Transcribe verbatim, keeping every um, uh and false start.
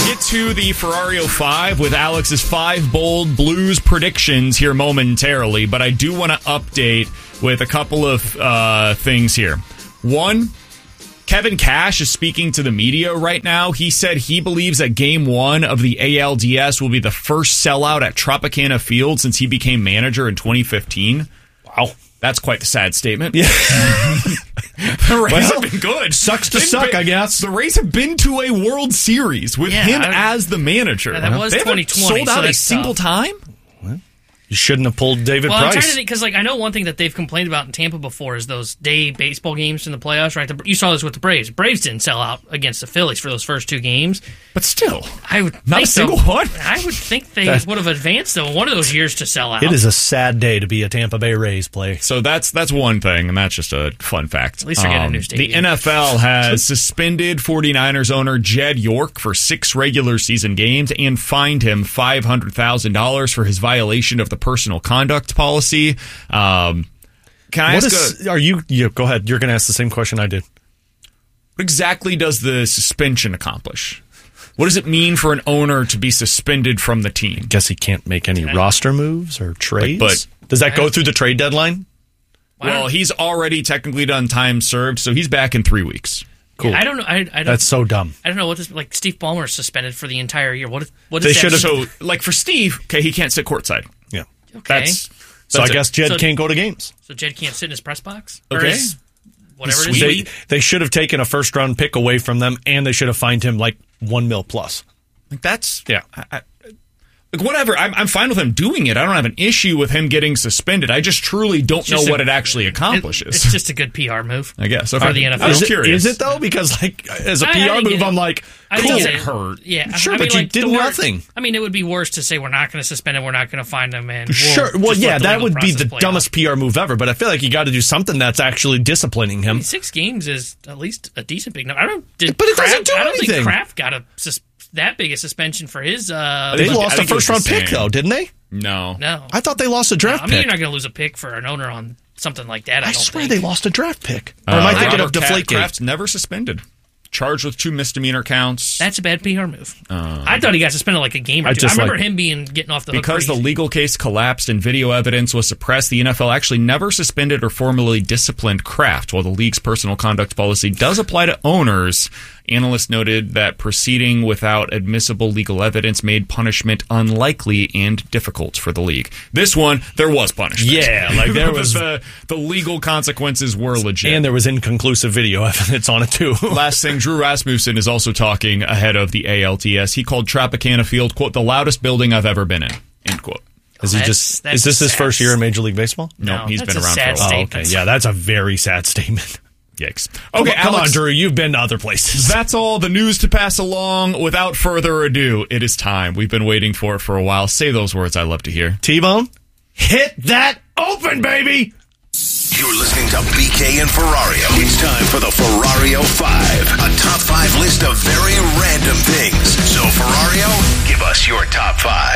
get to the Ferrario five with Alex's five bold Blues predictions here momentarily, but I do want to update with a couple of uh, things here. One, Kevin Cash is speaking to the media right now. He said he believes that game one of the A L D S will be the first sellout at Tropicana Field since he became manager in twenty fifteen. Wow. That's quite the sad statement. Yeah. The Rays well, have been good. Sucks to They've suck, been, I guess. The Rays have been to a World Series with yeah, him I, as the manager. Yeah, that was they twenty twenty. sold out so a single tough. time? What? You shouldn't have pulled David well, Price. I'm trying to think, because like, I know one thing that they've complained about in Tampa before is those day baseball games in the playoffs, right? The, you saw this with the Braves. Braves didn't sell out against the Phillies for those first two games. But still, I would not think a single so. one. I would think they would have advanced, though, one of those years to sell out. It is a sad day to be a Tampa Bay Rays play. So that's that's one thing, and that's just a fun fact. At least they're getting a new stadium. The N F L has suspended forty-niners owner Jed York for six regular season games and fined him five hundred thousand dollars for his violation of the personal conduct policy. Um, can I what ask? Is, a, are you? Yeah, go ahead. You're going to ask the same question I did. What exactly does the suspension accomplish? What does it mean for an owner to be suspended from the team? Guess he can't make any roster moves or trades. But, but does that go through the trade deadline? Well, he's already technically done time served, so he's back in three weeks. Cool. Yeah, I don't know. I, I don't, That's so dumb. I don't know what this like. Steve Ballmer is suspended for the entire year. What? What They is that? should have. So, like for Steve, okay, he can't sit courtside. Yeah. Okay. That's, so that's I guess it. Jed So- can't go to games. So Jed can't sit in his press box? Or Okay. his, whatever it is. Sweet. They, they should have taken a first round pick away from them, and they should have fined him like one mil plus. Like that's Yeah. I, I, like whatever. I'm, I'm fine with him doing it. I don't have an issue with him getting suspended. I just truly don't know just what a- it actually accomplishes. It's just a good P R move. I guess for the N F L. I was Is it, curious. is it though? Because like as a I- I P R think move, it- I'm like, I cool. think Doesn't it- hurt. Yeah, Sure, I but mean, you like, did the wor- nothing. I mean, it would be worse to say we're not going to suspend him, we're not going to find him, and we'll Sure. Well, just yeah, let the that legal would be process the play dumbest out. P R move ever. But I feel like you got to do something that's actually disciplining I him. mean, six games is at least a decent big number. I don't. Did But it Kraft, doesn't do I don't anything. think Kraft got a sus- that big a suspension for his. Uh, They I think- lost I a think it was first round the pick same. though, didn't they? No. no, I thought they lost a draft I mean, pick. you're not going to lose a pick for an owner on something like that. I, I don't swear think. they lost a draft pick. Uh, Or am I thinking of Robert Ca- Deflategate? Kraft's never suspended. Charged with two misdemeanor counts. That's a bad P R move. I thought he got suspended like a game or I two. I just remember like- him being getting off the hook Because the pretty- legal case collapsed and video evidence was suppressed, the N F L actually never suspended or formally disciplined Kraft. While the league's personal conduct policy does apply to owners, analysts noted that proceeding without admissible legal evidence made punishment unlikely and difficult for the league. This one, there was punishment. Yeah, like there was- the, the legal consequences were legit. And there was inconclusive video evidence on it too. Last thing, Drew Rasmussen is also talking ahead of the A L T S. He called Tropicana Field, quote, the loudest building I've ever been in, end quote. Is he That's- just? that's Is this his sad. first year in Major League Baseball? No, No, he's that's been a around for a sad while. Oh, statement. okay. Yeah, that's a very sad statement. Yikes. Okay, Okay, come Alex, on, Drew. You've been to other places. that's all the news to pass along. Without further ado, it is time. We've been waiting for it for a while. Say those words I love to hear. T-Bone, hit that open, baby. You're listening to B K and Ferrario. It's time for the Ferrario five, a top five list of very random things. So, Ferrario, give us your top five.